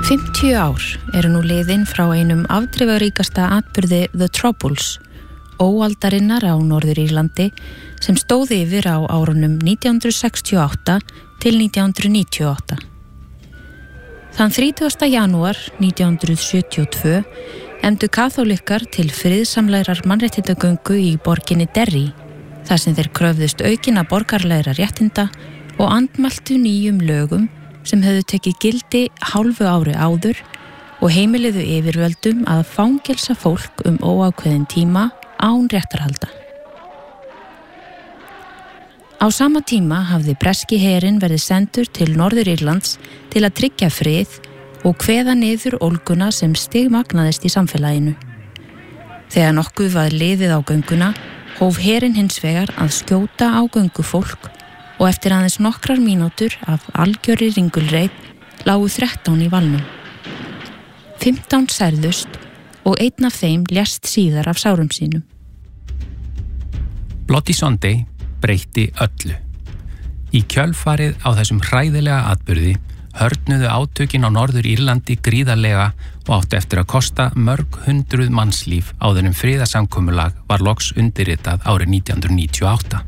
50 ár eru nú liðin frá einum afdrifaríkasta atburði The Troubles, óaldarinnar á Norður-Írlandi, sem stóði yfir á árunum 1968 til 1998. Þann 30. janúar 1972 efndu kaþólikkar til friðsamlegrar mannréttindagöngu í borginni Derry, þar sem þeir kröfðust aukinna borgaralegra réttinda og andmæltu nýjum lögum sem höfðu tekið gildi hálfu ári áður og heimiliðu yfirvöldum að fangelsa fólk óákveðin tíma án réttarhalda. Á sama tíma hafði breski herinn verið sendur til Norður-Írlands til að tryggja frið og kveða niður ólguna sem stigmagnaðist í samfélaginu. Þegar nokkuð var liðið á gönguna, hóf herinn hins vegar að skjóta á göngufólk og eftir aðeins nokkrar mínútur af algjörri ringulreið lágu 13 í valnum. 15 særðust og einn af þeim lést síðar af sárum sínum. Bloody Sunday breytti öllu. Í kjölfarið á þessum hræðilega atburði hörnuðu átökin á Norður-Írlandi gríðarlega og áttu eftir að kosta mörg hundruð mannslíf áður en friðarsamkomulag var loks undirritað árið 1998.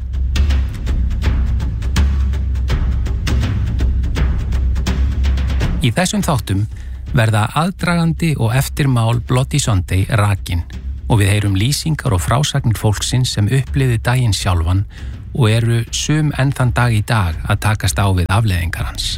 Í þessum þáttum verða aðdragandi og eftirmál Bloody Sunday rakin og við heyrum lýsingar og frásagnir fólksins sem upplifði daginn sjálfan og eru sum enn þann dag í dag að takast á við afleiðingar hans.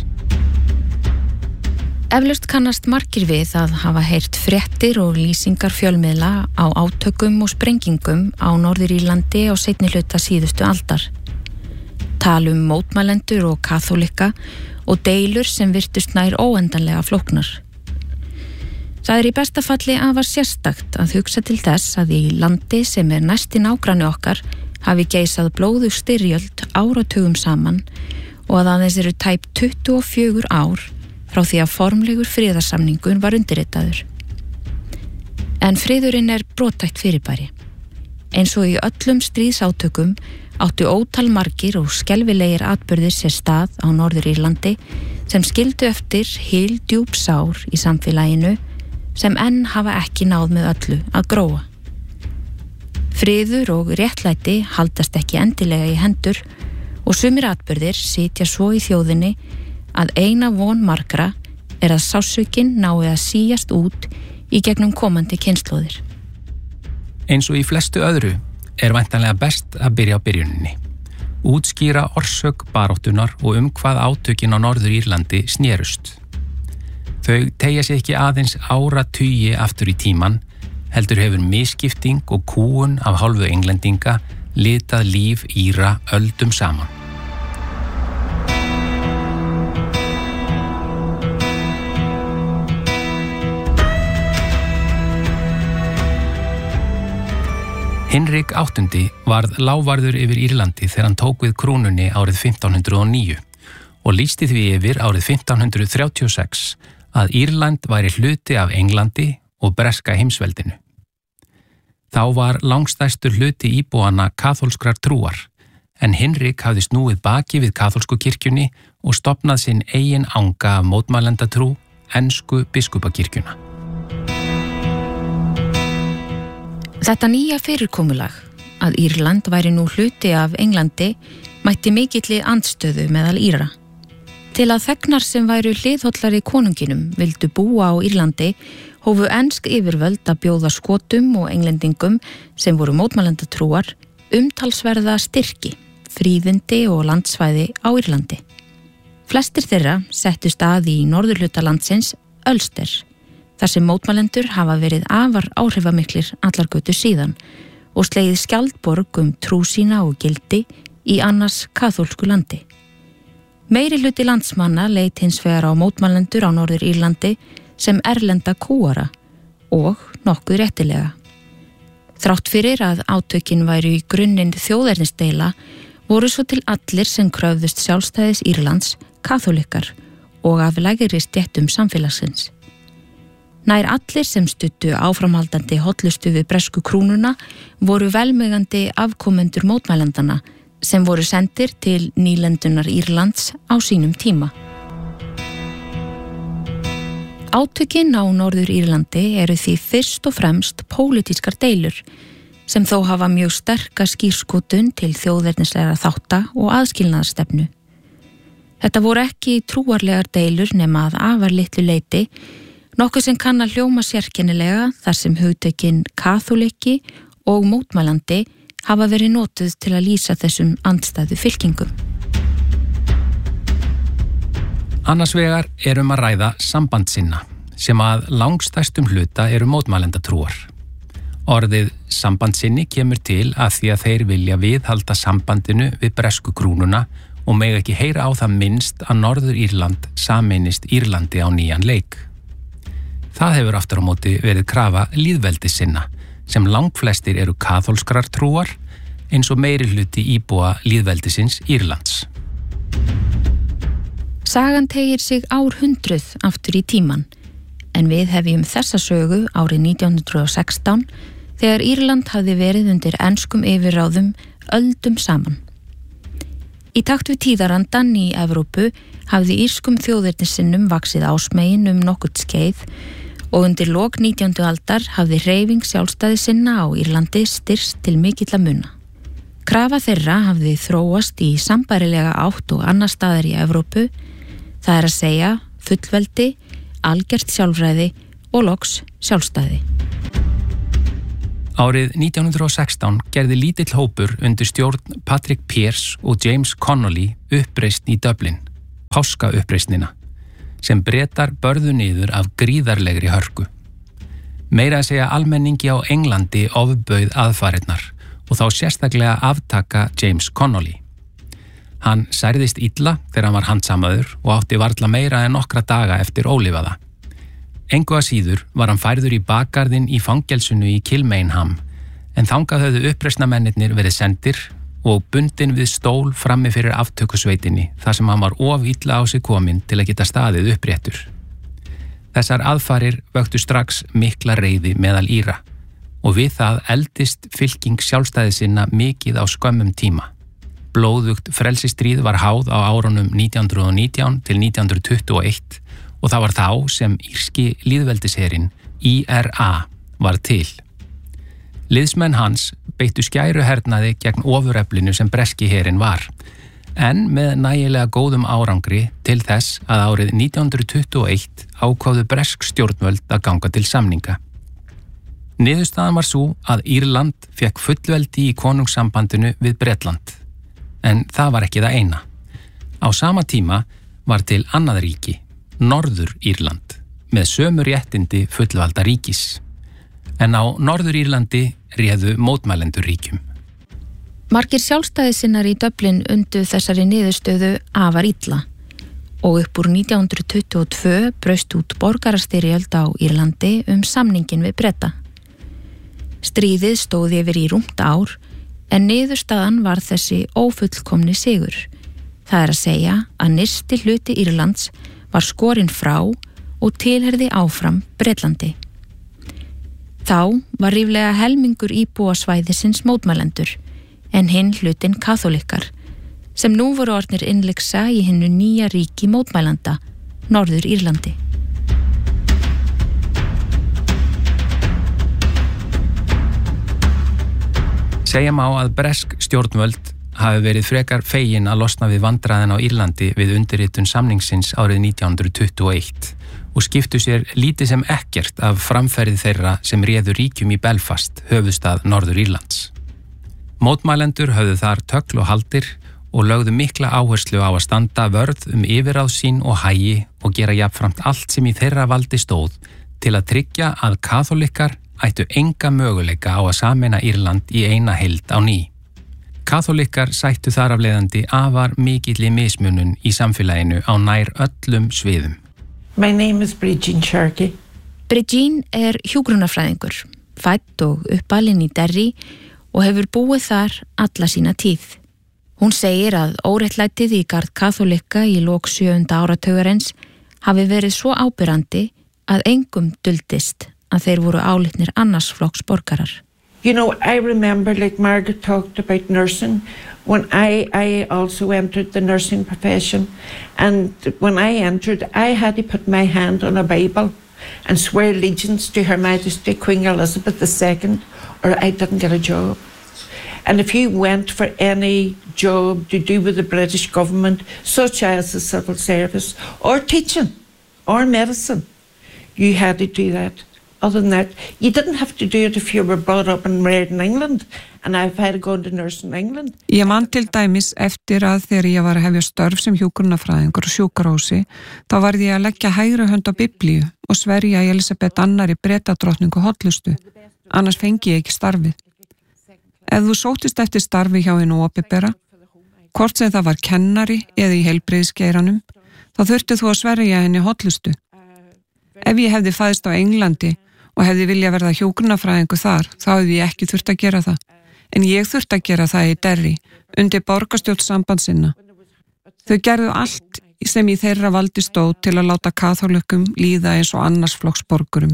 Eflaust kannast margir við að hafa heyrt fréttir og lýsingar fjölmiðla á átökum og sprengingum á Norður-Írlandi á seinni hluta síðustu aldar. Talum mótmælendur og kaþólikka og deilur sem virtust nær óendanlega flóknar. Það í besta falli afar sérstakt að hugsa til þess að í landi sem næsti nágranni okkar hafi geisað blóðug styrjöld áratugum saman og að aðeins eru tæp 24 ár frá því að formlegur friðarsamningur var undirritaður. En friðurinn brothætt fyrirbæri. Eins og í öllum stríðsátökum áttu ótal margir og skelfilegir atburðir sér stað á Norður-Írlandi sem skildu eftir djúp sár í samfélaginu sem enn hafa ekki náð með öllu að gróa. Friður og réttlæti haldast ekki endilega í hendur og sumir atburðir sitja svo í þjóðinni að eina von margra að sásökin nái að síast út í gegnum komandi kynslóðir. Eins og í flestu öðru væntanlega best að byrja á byrjuninni. Útskýra orsök baráttunar og hvað átökin á Norður-Írlandi snerust. Þau teygja sig ekki aðeins áratugi aftur í tíman, heldur hefur misskipting og kúgun af hálfu Englendinga litað líf Íra öldum saman. Hinrik VIII varð lávarður yfir Írlandi þegar hann tók við krúnunni árið 1509 og lýsti því yfir árið 1536 að Írland væri hluti af Englandi og breska heimsveldinu. Þá var langstærstur hluti íbúanna kaþólskrar trúar, en Hinrik hafði snúið baki við kaþólsku kirkjunni og stofnað sinn eigin anga af mótmælendatrú, ensku biskupakirkjuna. Þetta nýja fyrirkomulag, að Írland væri nú hluti af Englandi, mætti mikilli andstöðu meðal Íra. Til að þegnar sem væru hliðhollari konunginum vildu búa á Írlandi, hófu ensk yfirvöld að bjóða Skotum og Englendingum sem voru mótmælendatrúar umtalsverða styrki, fríðindi og landsvæði á Írlandi. Flestir þeirra settust að í norðurhluta landsins Ulster, þar sem mótmælendur hafa verið afar áhrifamiklir allar götur síðan og slegið skjaldborg trú sína og gildi í annars kaþólsku landi. Meiri hluti landsmanna leit hins vegar á mótmælendur á Norður-Írlandi sem erlenda kúara og nokkuð réttilega. Þrátt fyrir að átökin væru í grunninn þjóðernisdeila voru svo til allir sem kröfðust sjálfstæðis Írlands kaþólikkar og af lægri stéttum samfélagsins. Nær allir sem studdu áframhaldandi hollustu við bresku krúnuna voru velmegandi afkomendur mótmælendana sem voru sendir til nýlendunar Írlands á sínum tíma. Átökin á Norður Írlandi eru því fyrst og fremst pólitískar deilur sem þó hafa mjög sterka skírskotun til þjóðernislegra þátta og aðskilnaðarstefnu. Þetta voru ekki trúarlegar deilur nema að afar litlu leyti, nokkuð sem kann að hljóma sérkennilega þar sem hugtökin kaþólikki og mótmælandi hafa verið notuð til að lýsa þessum andstæðu fylkingum. Annars vegar að ræða sambandsinna sem að langstærstum hluta eru mótmælendatrúar. Orðið sambandsinni kemur til að því að þeir vilja viðhalda sambandinu við bresku krúnuna og mega ekki heyra á það minnst að Norður Írland sameinist Írlandi á nýjan leik. Það hefur aftur á móti verið krafa lýðveldissinna sem langflestir eru kaþólskrar trúar eins og meiri hluti íbúa lýðveldisins Írlands. Sagan tegir sig árhundruð aftur í tíman, en við hefjum þessa sögu árið 1916 þegar Írland hafði verið undir enskum yfirráðum öldum saman. Í takt við tíðarandan í Evrópu hafði írskum þjóðernisinnum vaxið ásmegin nokkurt skeið og undir lok 19. aldar hafði hreyfing sjálfstæði sinna á Írlandi styrst til mikilla muna. Krafa þeirra hafði þróast í sambærilega átt og annar staðar í Evrópu, það að segja fullveldi, algert sjálfræði og loks sjálfstæði. Árið 1916 gerði lítill hópur undir stjórn Patrick Pearse og James Connolly uppreisn í Dublin, páskauppreisnina, sem Bretar börðu niður af gríðarlegri hörku. Meira að segja almenningi á Englandi ofbauð aðfarirnar og þá sérstaklega aftaka James Connolly. Hann særðist illa þegar hann var handsamaður og átti varla meira en nokkra daga eftir ólifaða. Engu að síður var hann færður í bakgarðinn í fangelsinu í Kilmainham, en þangað höfðu uppreisnarmennirnir verið sendir og bundinn við stól frammi fyrir aftökusveitinni þar sem hann var of illa á sig kominn til að geta staðið uppréttur. Þessar aðfarir vöktu strax mikla reiði meðal Íra og við það eldist fylking sjálfstæðisinna mikið á skömmum tíma. Blóðugt frelsistríð var háð á árunum 1919 til 1921 og það var þá sem írski lýðveldisherinn IRA var til. Liðsmenn hans beittu skæruhernaði gegn ofureflinu sem breski herinn var, en með nægilega góðum árangri til þess að árið 1921 ákváðu bresk stjórnvöld að ganga til samninga. Niðurstaðan var svo að Írland fékk fullveldi í konungssambandinu við Bretland. En það var ekki það eina. Á sama tíma var til annað ríki, Norður Írland, með sömu réttindi fullvalda ríkis. En á Norður Írlandi réðu mótmælendur ríkjum. Margir sjálfstæðisinnar í Dublin undu þessari niðurstöðu afar illa og upp úr 1922 braust út borgarastyrjöld á Írlandi samningin við Breta. Stríðið stóð yfir í rúmt ár en niðurstaðan var þessi ófullkomni sigur. Það að segja að nyrsti hluti Írlands var skorinn frá og tilheyrði áfram Bretlandi. Þá var ríflega helmingur íbúa svæðisins mótmælendur, en hinn hlutinn kaþólikkar, sem nú voru orðnir innleggsa í hinnu nýja ríki mótmælanda, Norður Írlandi. Segja má að bresk stjórnvöld hafi verið frekar fegin að losna við vandræðin á Írlandi við undirritun samningsins árið 1921 og skiptu sér lítið sem ekkert af framferði þeirra sem réðu ríkjum í Belfast, höfuðstað Norður Írlands. Mótmælendur höfðu þar tögl og haldir og lögðu mikla áherslu á að standa vörð yfirráð sín og hagi og gera jafnframt allt sem í þeirra valdi stóð til að tryggja að kaþólikkar ættu enga möguleika á að sameina Írland í eina heild á ný. Kaþólikkar sættu þar af leiðandi afar mikilli mismunun í samfélaginu á nær öllum sviðum. My name is Bridgine Sharkey. Bridgine hjúkrunarfræðingur, fædd og uppalinn í Derry og hefur búið þar alla sína tíð. Hún segir að óréttlætið í garð kaþólikka í lok 7. áratugarins hafi verið svo áberandi að engum duldist að þeir voru álitnir annars flokks borgarar. You know, I remember, like Margaret talked about nursing, when I also entered the nursing profession, and when I entered, I had to put my hand on a Bible and swear allegiance to Her Majesty Queen Elizabeth II, or I didn't get a job. And if you went for any job to do with the British government, such as the civil service, or teaching, or medicine, you had to do that. Other than that, you didn't have to do it if you were brought up and reared in England, and I've had to go into nurse in England. Ég man til dæmis eftir að þegar ég var að hefja störf sem hjúkrunarfræðingur og sjúkrahúsi, þá varð ég að leggja hægri hönd á Biblíu og sverja í Elisabeth II Bretadrottningu hollustu, annars fengi ég ekki starfið. Ef þú sóttist eftir starfi hjá hinu opinbera, hvort sem það var kennari eða í heilbrigðisgeiranum, þá þurfti þú að sverja henni hollustu. Ef ég hefði fæðst á Englandi og hefði vilja verða hjúkrunarfræðingu þar, þá hefði ég ekki þurft að gera það. En ég þurft að gera það í Derry, undir borgarstjórn sambandssinna. Þau gerðu allt sem í þeirra valdi stóð til að láta kaþólikkum líða eins og annars flokks borgurum.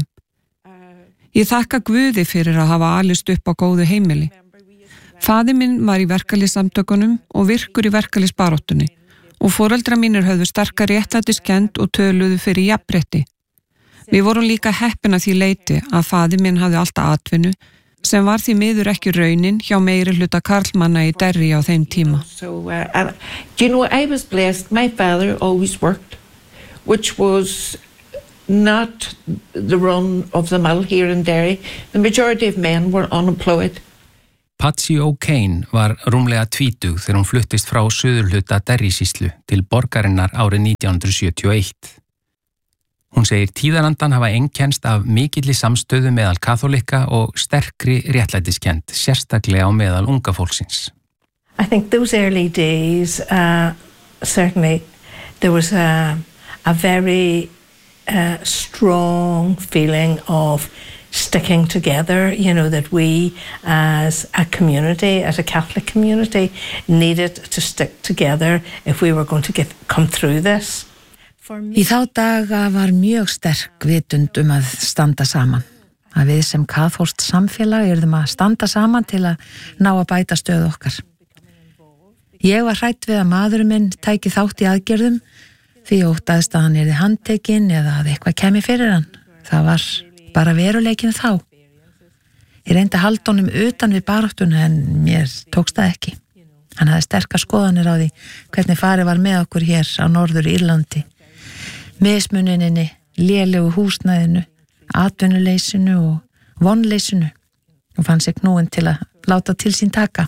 Ég þakka Guði fyrir að hafa alist upp á góðu heimili. Faðir minn var í verkalýðssamtökunum og virkur í verkalýðsbaráttunni og foreldrar mínir höfðu sterka réttlætiskennd og töluðu fyrir jafnrétti. Við vorum líka heppin að því leyti að faðir minn hafði alltaf atvinnu sem var því miður ekki raunin hjá meiri hluta karlmanna í Derry á þeim tíma. Do you know, I was blessed. My father always worked, which was not the run of the mill here in Derry. The majority of men were unemployed. Patsy O'Kane var rúmlega 20 þegar hún fluttist frá suðurhluta Derry-sýslu til borgarinnar árið 1971. Hún segir tíðarandan hafa einkennst af mikilli samstöðu meðal kaþólika og sterkri réttlætiskennd, sérstaklega á meðal unga fólksins. I think those early days, certainly there was a very strong feeling of sticking together, you know, that we as a community, as a Catholic community, needed to stick together if we were going to come through this. Í þá daga var mjög sterk vitund að standa saman. Að við sem kaþólskt samfélag yrðum að standa saman til að ná að bæta stöðu okkar. Ég var hrædd við að maðurinn minn tæki þátt í aðgerðum því ég óttaðist að hann yrði handtekinn eða að eitthvað kemi fyrir hann. Það var bara veruleikinn þá. Ég reyndi að halda honum utan við baráttuna en mér tókst það ekki. Hann hafði sterkar skoðanir á því hvernig farið var með okkur hér á Norður Írlandi. Mismuninni, lélegu húsnæðinu, atvinnuleysinu og vonleysinu og fann sig knúin til að láta til sín taka.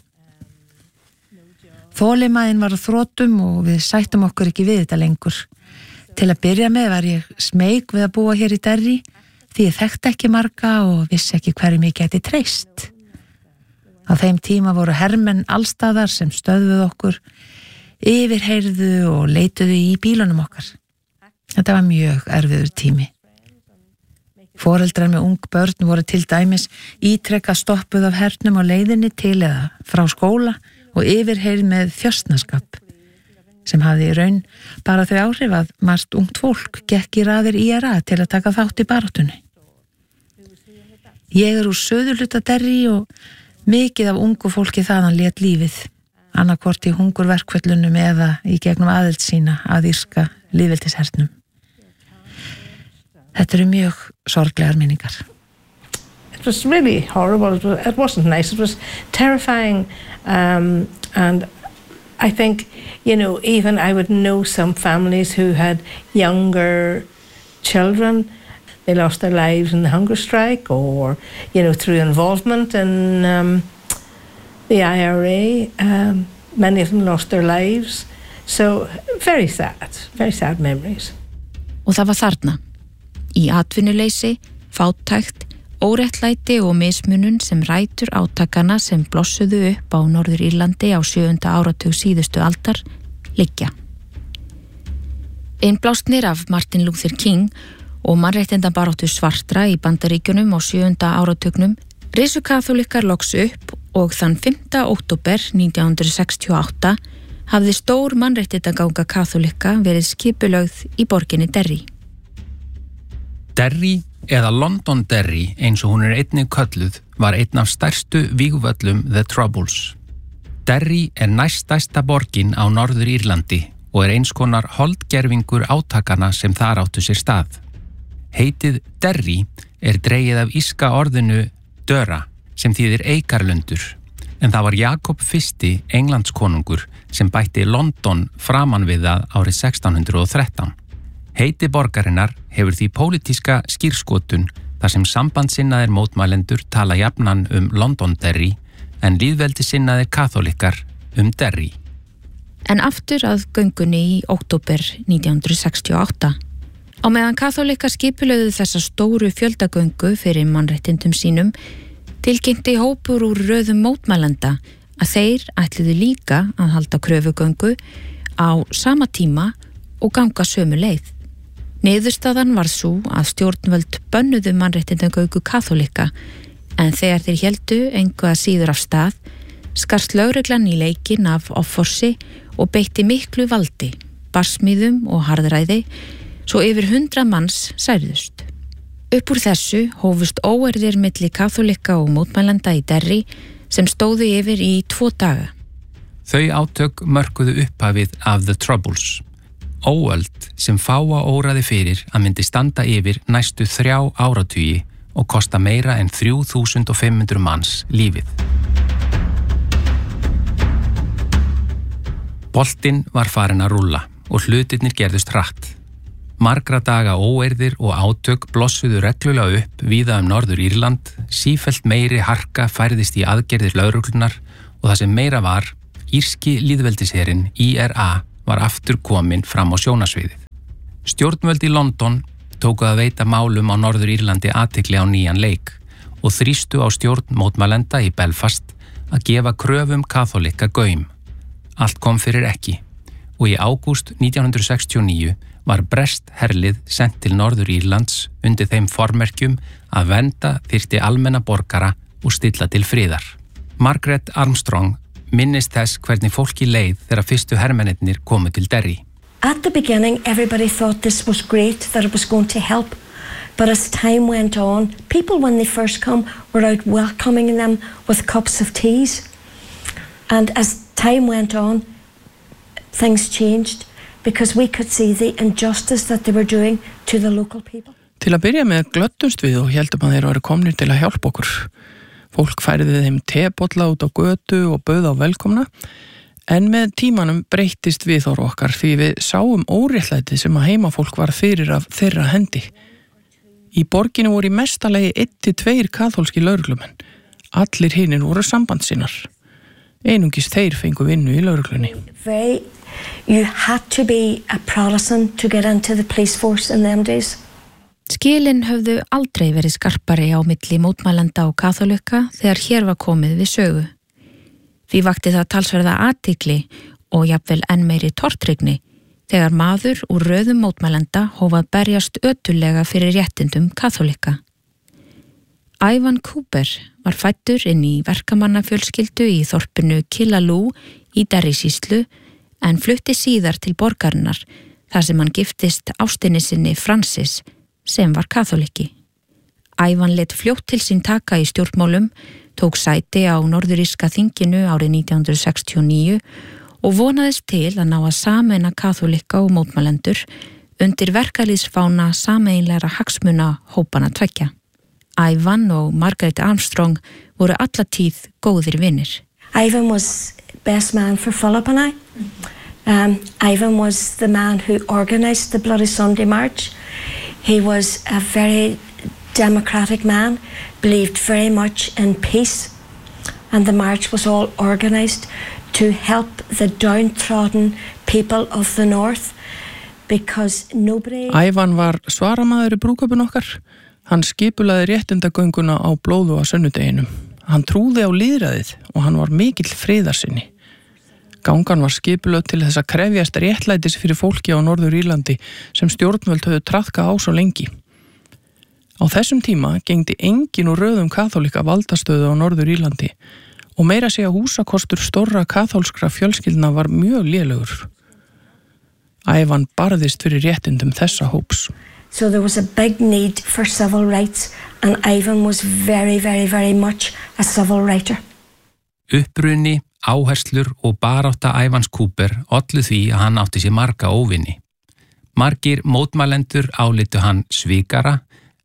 Þolinmæðin var á þrotum og við sættum okkur ekki við þetta lengur. Til að byrja með var ég smeyk við að búa hér í Derry því ég þekkti ekki marga og vissi ekki hverjum ég gæti treyst. Á þeim tíma voru hermenn allstaðar sem stöðvuðu okkur, yfirheyrðu og leituðu í bílunum okkar. Þetta var mjög erfiður tími. Foreldrar með ung börn voru til dæmis ítrekka stoppuð af hernum á leiðinni til eða frá skóla og yfirheyrð með þjösnaskap sem hafði í raun bara þau áhrif að margt ungt fólk gekk í raðir IRA til að taka þátt í baráttunni. Ég úr suðurhluta Derry og mikið af ungu fólki þaðan lét lífið, annarkvort í hungurverkföllunum eða í gegnum aðild sína að írska lýðveldishernum. Þetta eru mjög sorglegar minningar. It was really horrible. It wasn't nice. It was terrifying. And I think, you know, even I would know some families who had younger children. They lost their lives in the hunger strike or, you know, through involvement in the IRA. Many of them lost their lives. So very sad memories. Og það var þarna. Í atvinnuleysi, fátækt, óréttlæti og mismunun sem rætur átakana sem blossuðu upp á Norður Írlandi á 7. áratug síðustu aldar liggja. Innblásnir af Martin Luther King og mannréttindabaráttu svartra í Bandaríkjunum á 7. áratugnum risu kaþólikkar loks upp og þann 5. október 1968 hafði stór mannréttindaganga kaþólikka verið skipulögð í borginni Derry. Derry eða London Derry eins og hún einnig kölluð var einn af stærstu vígvöllum The Troubles. Derry næststærsta borgin á Norður Írlandi og eins konar holdgervingur átakana sem þar áttu sér stað. Heitið Derry dregið af írska orðinu döra sem þýðir eikarlundur, en það var Jakob I Englandskonungur sem bætti London framan við það árið 1613. Heiti borgarinnar hefur því pólitíska skírskotun þar sem sambandsinnaðir mótmælendur tala jafnan Londonderry en lýðveldisinnaðir kaþólikkar Derry. En aftur að göngunni í október 1968. Á meðan kaþólikkar skipulögðu þessa stóru fjöldagöngu fyrir mannréttindum sínum, tilkynnti hópur úr röðum mótmælenda að þeir ætluðu líka að halda kröfugöngu á sama tíma og ganga sömu leið. Niðurstaðan var sú að stjórnvöld bönnuðu mannréttindagöngu kaþólikka, en þegar þeir héldu engu að síður af stað, skarst lögreglan í leikinn af offorsi og beitti miklu valdi, barsmíðum og harðræði, svo yfir 100 manns særðust. Upp úr þessu hófust óerðir milli kaþólikka og mótmælenda í Derry sem stóðu yfir í 2 daga. Þau átök mörkuðu upphafið af The Troubles. Óöld sem fáa óraði fyrir að myndi standa yfir næstu 3 áratugi og kosta meira en 3500 manns lífið. Boltinn var farin að rúlla og hlutirnir gerðust hratt. Margra daga óeirðir og átök blossuðu reglulega upp víða Norður Írland, sífellt meiri harka færðist í aðgerðir lögreglunar og það sem meira var, írski lýðveldisherinn IRA var aftur kominn fram á sjónasviðið. Stjórnvöld í London tóku að veita málum á Norður Írlandi athygli á nýjan leik og þrýstu á stjórn mótmælenda í Belfast að gefa kröfum kaþólikka gaum. Allt kom fyrir ekki og í ágúst 1969 var breskt herlið sent til Norður Írlands undir þeim formerkjum að vernda þyrfti almenna borgara og stilla til friðar. Margaret Armstrong minnist þess hvernig fólki leið þegar fyrstu hermennirnir komu til Derry. At the beginning, everybody thought this was great, that it was going to help. But as time went on, people when they first come were out welcoming them with cups of teas. And as time went on, things changed. Because we could see the injustice that they were doing to the local people. Til að byrja með glöttumst við og heldum að þeir væru komnir til að hjálpa okkur. Fólk færði þeim tebolla út á götu og bauð á velkomna, en með tímanum breyttist viðhorf okkar því við sáum óréttlætið sem að heimafólk var fyrir af þeirra hendi. Í borginni voru í mesta lagi 1-2 kaþólski lögreglumenn. Allir hinir voru sambandssinnar. Einungis þeir fengu vinnu í lögreglunni. You had to be a Protestant to get into the police force in them days. Skilin höfðu aldrei verið skarpari á milli mótmælenda og kaþólikka þegar hér var komið við sögu. Því vakti það talsverða athygli og jafnvel enn meiri tortryggni þegar maður úr röðum mótmælenda hóf að berjast ötullega fyrir réttindum kaþólikka. Ivan Cooper var fæddur inn í verkamannafjölskyldu í þorpinu Killaloe í Derry-sýslu en flutti síðar til borgarinnar þar sem hann giftist ástinni sinni Francis sem var kaþólikki. Ivan lét fljótt til sín taka í stjórnmálum, tók sæti á norðuríska þinginu árið 1969 og vonaðist til að ná að sameina kaþólikka og mótmælendur undir verkalýðsfána sameiginlegra hagsmuna hópana tveggja. Ivan og Margaret Armstrong voru alla tíð góðir vinir. Ivan was best man for Philip and I. Ivan was the man who organised the Bloody Sunday March. He was a very democratic man, believed very much in peace, and the march was all organised to help the downtrodden people of the north because nobody... Ivan var svaramaður í brúðkaupinu okkar. Hann skipulaði réttindagönguna á blóðu á sunnudeginum. Hann trúði á lýðræðið og hann var mikill friðarsinni. Gangan var skipulögð til þess að krefjast réttlætis fyrir fólki á Norður Írlandi sem stjórnvöld höfðu traðkað á svo lengi. Á þessum tíma gegndi engin úr röðum kaþólika valdastöðu á Norður Írlandi og meira segja húsakostur stórra kaþólskra fjölskyldna var mjög lélegur. Ivan barðist fyrir réttindum þessa hóps. So there was a big need for civil rights and Ivan was very, very, very much a civil writer. Uppruni, áherslur og barátta Ivans Cooper ollu því að hann átti sér marga óvini. Margir mótmælendur álitu hann svikara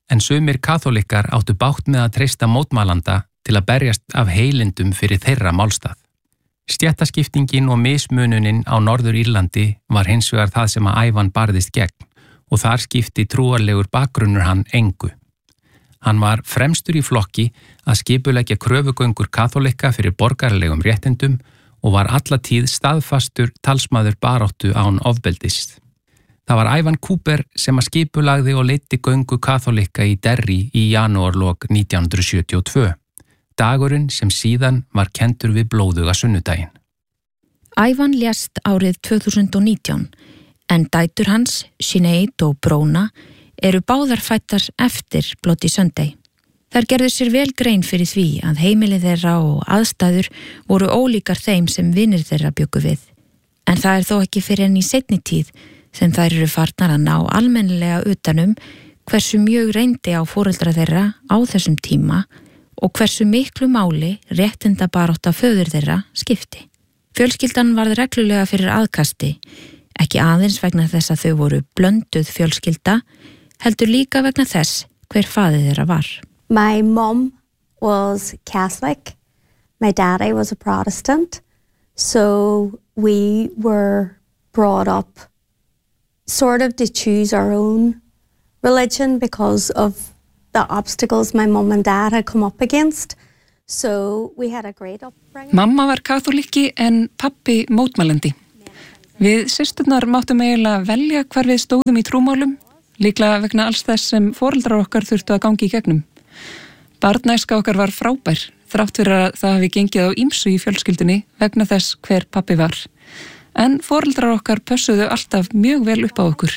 en sumir kaþólikkar áttu bágt með að treysta mótmælanda til að berjast af heilindum fyrir þeirra málstað. Stéttaskiptingin og mismununin á Norður Írlandi var hins vegar það sem að Ivan barðist gegn og þar skipti trúarlegur bakgrunnur hann engu. Hann var fremstur í flokki að skipuleggja kröfugöngur kaþólikka fyrir borgaralegum réttindum og var alla tíð staðfastur talsmaður baráttu án ofbeldis. Það var Ivan Cooper sem að skipulagði og leiddi göngu kaþólikka í Derry í janúarlok 1972, dagurinn sem síðan var kenndur við blóðuga sunnudaginn. Ivan lést árið 2019, en dætur hans, Sinead og Bróna, eru báðar fættar eftir Bloody Sunday. Þær gerðu sér vel grein fyrir því að heimili þeirra og aðstæður voru ólíkar þeim sem vinir þeirra bjuggu við. En það þó ekki fyrir enn í seinni tíð sem þær eru farnar að ná almennilega utanum hversu mjög reyndi á foreldra þeirra á þessum tíma og hversu miklu máli réttindabarátta föður þeirra skipti. Fjölskyldan varð reglulega fyrir aðkasti, ekki aðeins vegna þess að þau voru blönduð fjölskylda, heldur líka vegna þess hver faðir þeirra var. My mom was Catholic, my daddy was a Protestant, so we were brought up sort of to choose our own religion because of the obstacles my mom and dad had come up against. So we had a great upbringing. Mamma var kaþólikki en pappi mótmælandi. Við systurnar máttum eiginlega velja hvar við stóðum í trúmálum, líklega vegna alls þess sem foreldrar okkar þurftu að gangi í gegnum. Barnæska okkar var frábær, þrátt fyrir að það hafi gengið á ýmsu í fjölskyldunni vegna þess hver pappi var. En foreldrar okkar pössuðu alltaf mjög vel upp á okkur.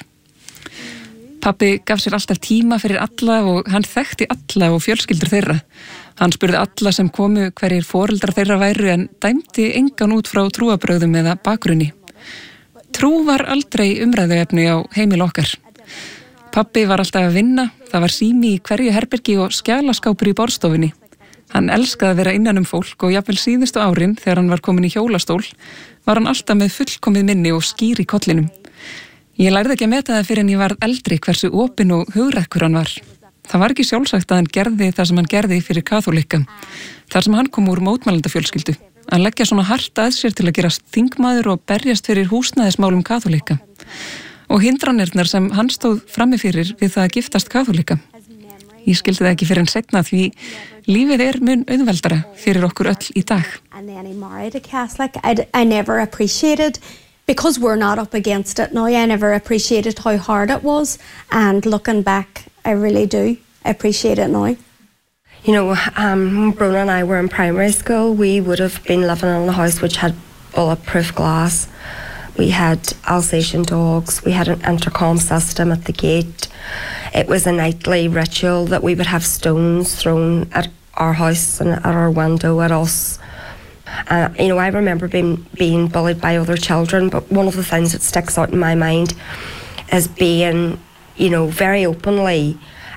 Pappi gaf sér alltaf tíma fyrir alla og hann þekkti alla og fjölskyldur þeirra. Hann spurði alla sem komu hverjir foreldrar þeirra væru en dæmdi engan út frá trúabrögðum eða bakgrunni. Trú var aldrei umræðuefni á heimil okkar. Pappi var alltaf að vinna, það var sími í hverju herbergi og skjalaskápur í borðstofunni. Hann elskaði að vera innan fólk og jafnvel síðustu árin þegar hann var komin í hjólastól var hann alltaf með fullkomið minni og skýr í kollinum. Ég lærði ekki að meta það fyrir en ég varð eldri hversu opinn og hugrekkur hann var. Það var ekki sjálfsagt að hann gerði það sem hann gerði fyrir kaþólikka, þar sem hann kom úr mótmælandafjölskyldu. Að leggja svona hart að sér til að gerast þingmaður og berjast fyrir húsnæðismálum kaþólikka. Og hindranirnar sem hann stóð frammi fyrir við það að giftast kaþólikka. Ég skildi það ekki fyrir en seinna því lífið mun auðveldara fyrir okkur öll í dag. And then he married a Catholic. I never appreciated, because we're not up against it now, I never appreciated how hard it was. And looking back, I really do appreciate it now. You know, when Brona and I were in primary school, we would have been living in a house which had bulletproof glass. We had Alsatian dogs, we had an intercom system at the gate. It was a nightly ritual that we would have stones thrown at our house and at our window at us. You know, I remember being bullied by other children, but one of the things that sticks out in my mind is being, you know, very openly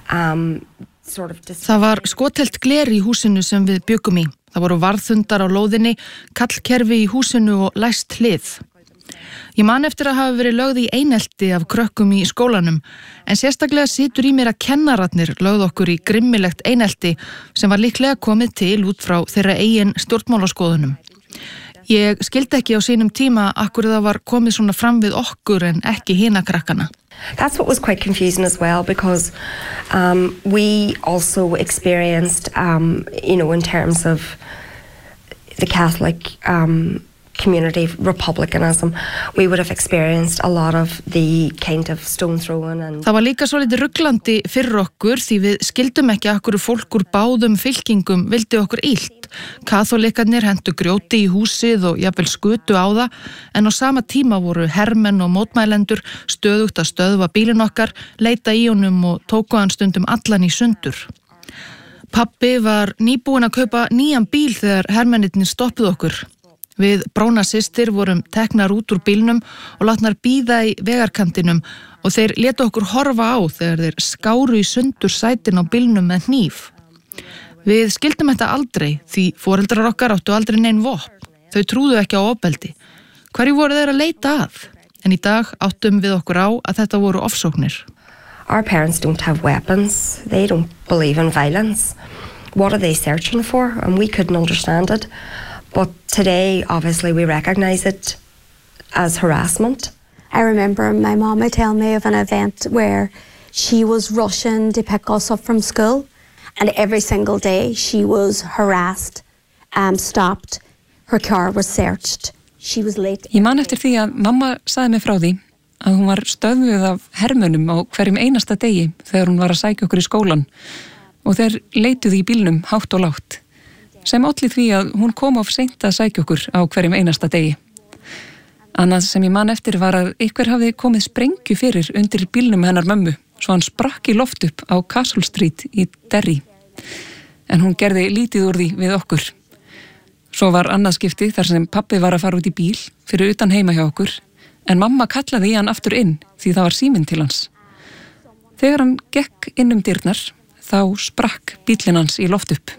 Það var skotelt gler í húsinu sem við bjuggum í. Það voru varðhundar á lóðinni, kallkerfi í húsinu og læst hlið. Ég man eftir að hafa verið lögð í einelti af krökkum í skólanum, en sérstaklega situr í mér að kennararnir lögð okkur í grimmilegt einelti sem var líklega komið til út frá þeirra eigin stjórnmálaskoðunum. Ég skildi ekki á sínum tíma akkur það var komið svona fram við okkur en ekki hina krakkana. That's what was quite confusing as well, because we also experienced, you know, in terms of the Catholic community, republicanism, we would have experienced a lot of the kind of stone throwing and... Það var líka svolítið ruglandi fyrir okkur því við skildum ekki að okkur fólk úr báðum fylkingum vildi okkur illt. Kaþólikkarnir hentu grjóti í húsið og jafnvel skutu á það, en á sama tíma voru hermenn og mótmælendur stöðugt að stöðva bílinn okkar, leita í honum og tóku hann stundum allan í sundur. Pabbi var nýbúinn að kaupa nýjan bíl þegar hermennirnir stoppuðu okkur. Við Bróna systir vorum teknar út úr bílnum og látnar bíða í vegarkantinum og þeir létu okkur horfa á þegar þeir skáru í sundur sætin á bílnum með hníf. Við skildum þetta aldrei því foreldrar okkar áttu aldrei nein vopn. Þau trúðu ekki á ofbeldi. Hverju voru þeir að leita að? En í dag áttum við okkur á að þetta voru ofsóknir. Our parents don't have weapons. They don't believe in violence. What are they searching for? And we couldn't understand it. But today, obviously, we recognise it as harassment. I remember my mama telling me of an event where she was rushing to pick us up from school, and every single day she was harassed, stopped, her car was searched, she was late. Ég man eftir því að mamma sagði mig frá því að hún var stöðvuð af hermönnum á hverjum einasta degi þegar hún var að sækja okkur í skólan og þeir leituðu í bílnum hátt og lágt, sem olli því að hún kom of seint að sækja okkur á hverjum einasta degi. Annað sem ég man eftir var að einhver hafði komið sprengju fyrir undir bílnum hennar mömmu, svo hann sprakk í loft upp á Castle Street í Derry. En hún gerði lítið úr því við okkur. Svo var annað skipti þar sem pabbi var að fara út í bíl fyrir utan heima hjá okkur, en mamma kallaði í hann aftur inn því það var síminn til hans. Þegar hann gekk inn dyrnar, þá sprakk bílinn hans í loft upp.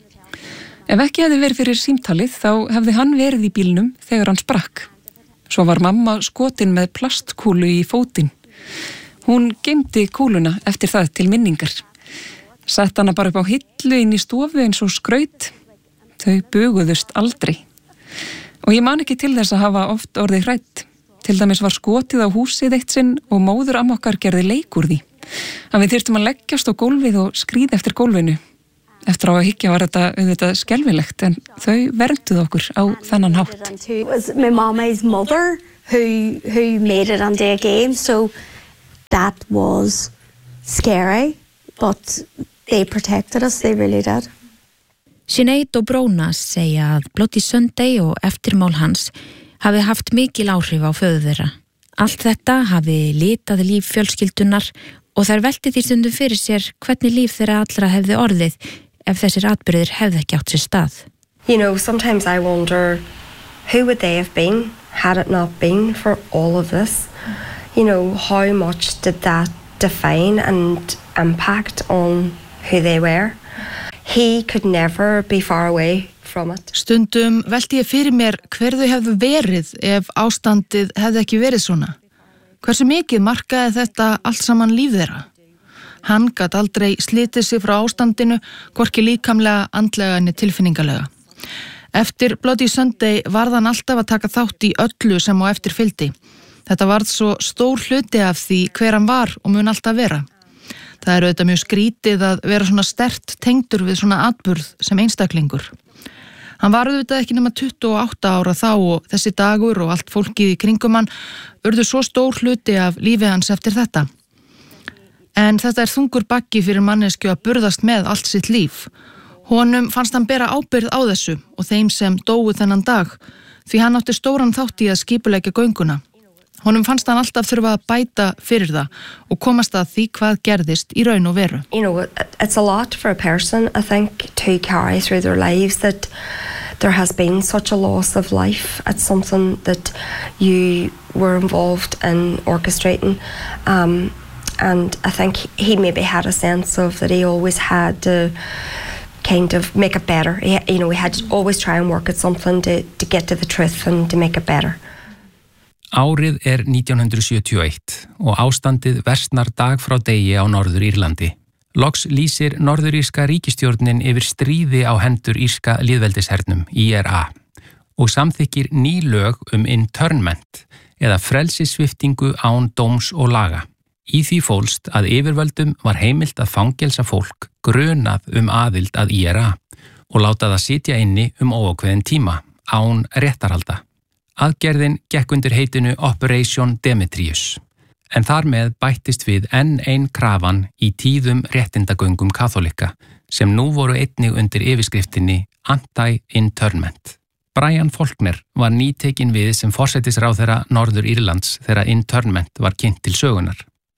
Ef ekki hefði verið fyrir símtalið, þá hefði hann verið í bílnum þegar hann sprakk. Svo var mamma skotin með plastkúlu í fótinn. Hún geymdi kúluna eftir það til minningar. Sett hana bara upp á hillu inn í stofu eins og skraut. Þau buguðust aldrei. Og ég man ekki til þess að hafa oft orðið hrædd. Til dæmis var skotið á húsið eitt sinn og móður amma okkar gerði leik úr því. Að við þyrftum að leggjast á gólfið og skríða eftir gólfinu. Eftir á að hyggja var þetta auðvitað skelfilegt, en þau vernduðu okkur á þennan hátt. It was my mommy's mother who made it into a game, so that was scary, but they protected us, they really did. Sinead og Bróna segja að Bloody Sunday og eftirmál hans hafi haft mikil áhrif á föður þeirra. Allt þetta hafi litað líf fjölskyldunar og þær velti því stundum fyrir sér hvernig líf þeirra allra hefði orðið ef þessir atburðir hefði ekki átt sér stað. You know, sometimes I wonder who would they have been had it not been for all of this? You know, how much did that define and impact on who they were? He could never be far away from it. Stundum velti ég fyrir mér hver þau hefðu verið ef ástandið hefði ekki verið svona. Hversu mikið markaði þetta allt saman líf þeirra? Hann gat aldrei slitið sig frá ástandinu, hvorki líkamlega, andlega en tilfinningalega. Eftir Bloody Sunday varð hann alltaf að taka þátt í öllu sem á eftir fylgdi. Þetta varð svo stór hluti af því hver hann var og mun alltaf vera. Það er auðvitað mjög skrítið að vera svona sterkt tengdur við svona atburð sem einstaklingur. Hann var auðvitað ekki nema 28 ára þá og þessi dagur og allt fólkið í kringum hann urðu svo stór hluti af lífi hans eftir þetta. En þetta er þungur baggi fyrir manneskju að burðast með allt sitt líf. Honum fannst hann bera ábyrgð á þessu og þeim sem dóu þennan dag, því hann átti stóran þátt í að skipuleggja gönguna. Honum fannst hann alltaf þurfa að bæta fyrir það og komast að því hvað gerðist í raun og veru. You know, it's a lot for a person, I think, to carry through their lives that there has been such a loss of life. It's something that you were involved in orchestrating. And I think he maybe had a sense of that he always had to kind of make it better. He had to always try and work at something to get to the truth and to make it better. Árið er 1971 og ástandið versnar dag frá degi á Norður Írlandi. Loks lýsir norðuríska ríkisstjórnin yfir stríði á hendur írska lýðveldishernum, IRA, og samþykkir ný lög internment eða frelsissviptingu án dóms og laga. Í því fólst að yfirvöldum var heimilt að fangelsa fólk grunað aðild að IRA og láta það sitja inni óákveðinn tíma án réttarhalda. Aðgerðin gekk undir heitinu Operation Demetrius, en þar með bættist við enn ein krafan í tíðum réttindagöngum kaþólika sem nú voru einnig undir yfirskriftinni Anti-Internment. Brian Faulkner var nýtekinn við sem forsætisráðherra Norður Írlands þegar internment var kynnt til sögunar.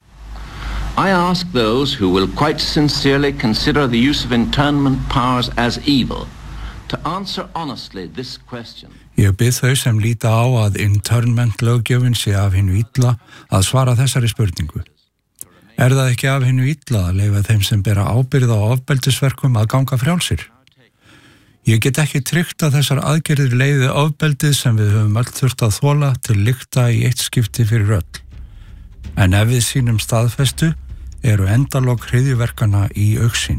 I ask those who will quite sincerely consider the use of internment powers as evil to answer honestly this question. Ég bið þau sem líta á að internment löggjöfin sé af hinu illa að svara þessari spurningu. Er það ekki af hinu illa að leyfa þeim sem bera ábyrgð á ofbeldisverkum að ganga frjálsir? Ég get ekki tryggt að þessar aðgerðir leiði ofbeldið sem við höfum öll þurft að þola til lykta í eitt skipti fyrir öll. En ef við sýnum staðfestu, eru endalok hryðjuverkana í augsýn.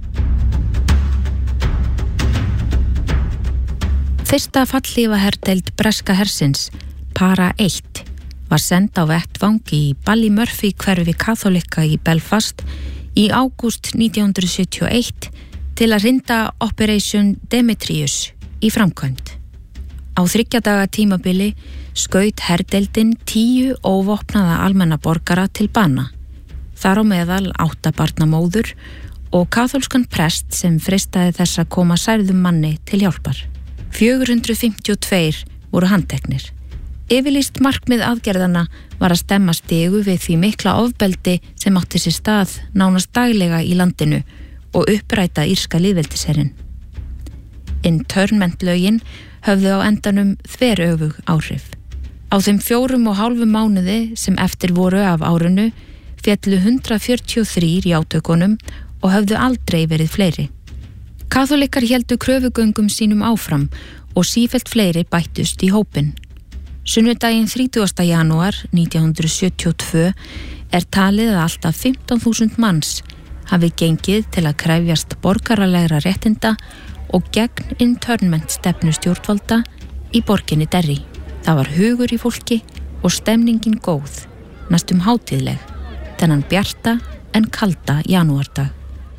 Fyrsta fallhlífaherdeild breska hersins, Para 1, var send á vettvang í Ballymurphy hverfi kaþólikka í Belfast í ágúst 1971 til að hrinda Operation Demetrius í framkvæmd. Á 3 daga tímabili skaut herdeildin 10 óvopnaða almenna borgara til bana. Þar á meðal 8 barna móður og kaþólskan prest sem freistaði þess að koma særðum manni til hjálpar. 452 voru handteknir. Yfirlýst markmið aðgerðana var að stemma stigu við því mikla ofbeldi sem átti sér stað nánast daglega í landinu og uppræta írska lýðveldisherinn. Internment lögin höfðu á endanum þveröfug áhrif. Á þeim 4,5 mánuði sem eftir voru af árinu féllu 143 í átökunum og höfðu aldrei verið fleiri. Kaþólikkar héldu kröfugöngum sínum áfram og sífellt fleiri bættust í hópinn. Sunnudaginn 30. janúar 1972 talið að alltaf 15.000 manns hafi gengið til að krefjast borgaralegra réttinda og gegn internment stefnu stjórnvalda í borginni Derry. Það var hugur í fólki og stemningin góð, næstum hátíðleg, þennan bjarta en kalda janúardag.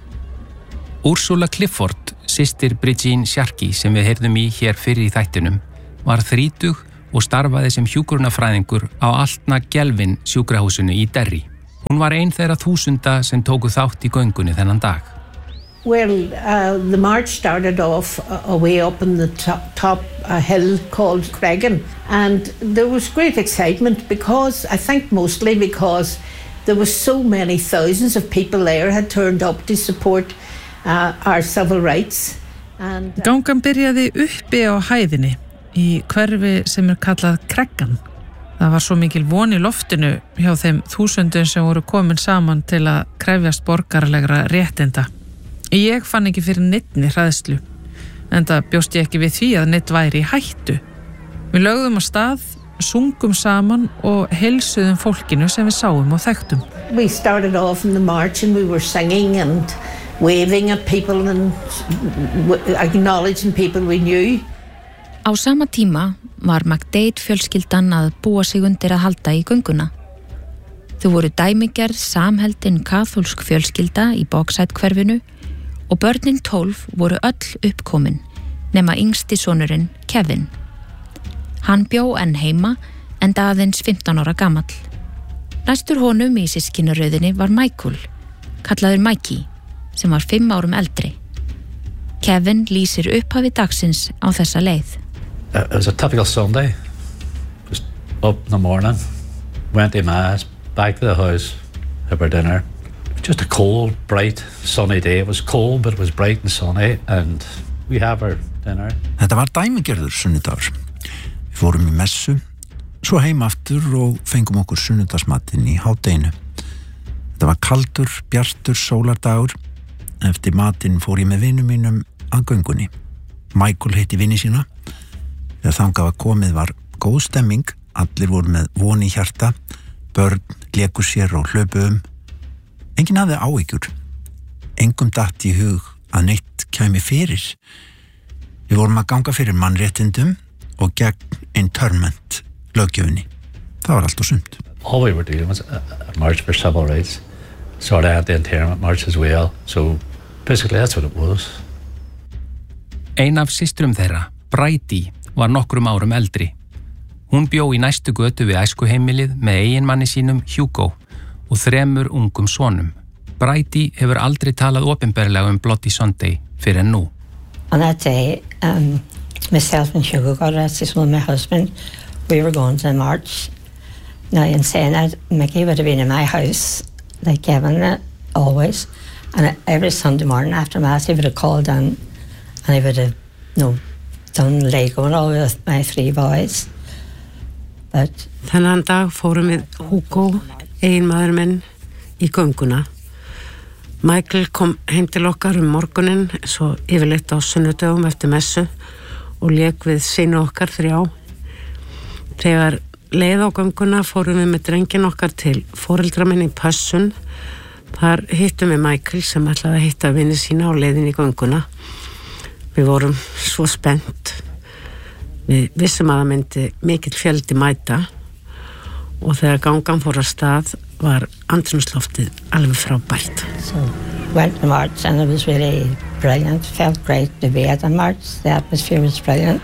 Ursula Clifford, systir Bridgine Sharkey sem við heyrðum í hér fyrir í þættinum, var 30 og starfaði sem hjúkrunarfræðingur á Altna Gelvin sjúkrahúsinu í Derry. Hún var ein þeirra 1000 sem tóku þátt í göngunni þennan dag. Well, the march started off away up in the top hill called Cregan, and there was great excitement because, I think mostly because there were so many thousands of people there had turned up to support our civil rights. Gangan byrjaði uppi á hæðinni í hverfi sem kallað Cregan. Það var svo mikil von í loftinu hjá þeim 1000 sem voru komin saman til að krefjast borgaralegra réttinda. Ég fann ekki fyrir neittni hræðslu, enda bjóst ég ekki við því að neitt væri í hættu. Við lögðum á stað, sungum saman og heilsuðum fólkinu sem við sáum og þekktum. We started off in the march and we were singing and waving at people and acknowledging people we knew. Á sama tíma var McDade fjölskyldan að búa sig undir að halda í gönguna. Þau voru dæmigerð samheldin kaþólsk fjölskylda í Bogside hverfinu og börnin 12 voru öll uppkomin nema yngsti sonurinn Kevin. Hann bjó enn heima enda aðeins 15 ára gamall. Næstur honum í systkinaröðinni var Michael, kallaður Mikey, sem var 5 árum eldri. Kevin lýsir upphafi dagsins á þessa leið. It was a typical Sunday. Just up in the morning, went to mass, back to the house, had our dinner. Just a cold, bright, sunny day. It was cold, but it was bright and sunny, and we have our dinner. Þetta var dæmigerður sunnudagur. Við fórum í messu, svo heim aftur og fengum okkur sunnudagsmatinn í hádeginu. Þetta var kaldur, bjartur sólardagur. Eftir matinn fór ég með vinum mínum að göngunni. Michael heiti vini sína. Þegar þangað var komið var góð stemming, allir voru með von í hjarta, börn léku sér og hlaupu Enginn hafði áhyggjur. Engum datt í hug að neitt kæmi fyrir. Við vorum að ganga fyrir mannréttindum og gegn internment löggjöfinni. Það var allt og sumt. All we were doing was a march for civil rights, sort of anti-internment march as well. So basically that's what it was. Ein af systrum þeirra, Bridie, var nokkrum árum eldri. Hún bjó í næstu götu við æskuheimilið með eiginmanni sínum Hugo og 3 ungum sonum. Bridie hefur aldrei talað opinberlega Bloody Sunday fyrir en nú. On that day, myself and Hugo got arrested with my husband. We were going to the march. Now, in saying that, Mickey would have been in my house, like Kevin, always. And every Sunday morning after Mass, he would have called down and he would have, done Lego and all with my 3 boys. But Þennan dag fórum við Hugo, eiginmaður minn, í gönguna. Michael kom heim til okkar morgunin, svo yfirleitt á sunnudögum eftir messu og lék við syni okkar 3. Þegar leið á gönguna fórum við með drengin okkar til foreldra minn í pössun. Þar hittum við Michael sem ætlaði að hitta vinni sína á leiðin í gönguna. Við vorum svo spennt. Við vissum að það myndi mikill fjöldi mæta og þegar gangan fór af stað var andrúmsloftið alveg frábært. So went to march and it was really brilliant. Felt great to be at the march. The atmosphere was brilliant.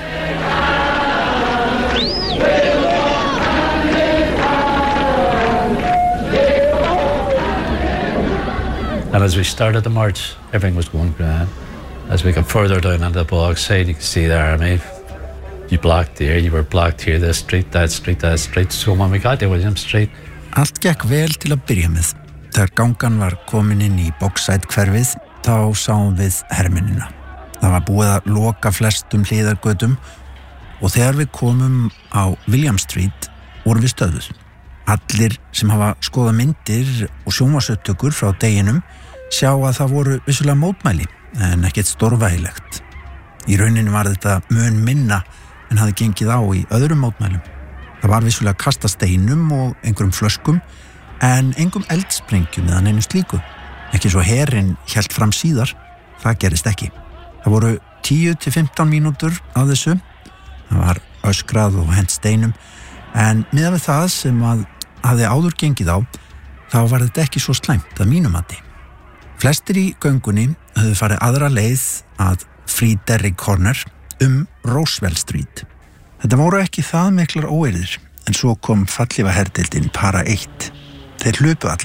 And as we started the march, everything was going grand. As we got further down on the bog side, you could see the army. You blocked there, you were blocked here, this street, that street, that street. So when we got to William Street... Allt gekk vel til að byrja með. Þegar gangan var komin inn í Bogside hverfið, þá sáum við hermennina. Það var búið að loka flestum hliðargötum og þegar við komum á William Street vorum við stöðuð. Allir sem hafa skoðað myndir og sjónvarpsupptökur frá deginum sjá að það voru vissulega mótmæli en ekkert stórvægilegt. Í rauninni var þetta mun minna en hafði gengið á í öðrum mótmælum. Það var vissulega að kasta steinum og einhverjum flöskum en engum eldsprengjum eða neinu slíku. Ekki svo herinn hélt fram síðar, það gerist ekki. Það voru 10-15 mínútur á þessu. Það var öskrað og hent steinum en miðað við það sem að hafði áður gengið á, þá var þetta ekki svo slæmt að mínu mati. Flestir í göngunni höfðu farið aðra leið að Friedrich Corner Roosevelt Street. Þetta voru ekki það miklar óeirðir, en svo kom fallífa herdeildin para 1. Þeir hlupu allir.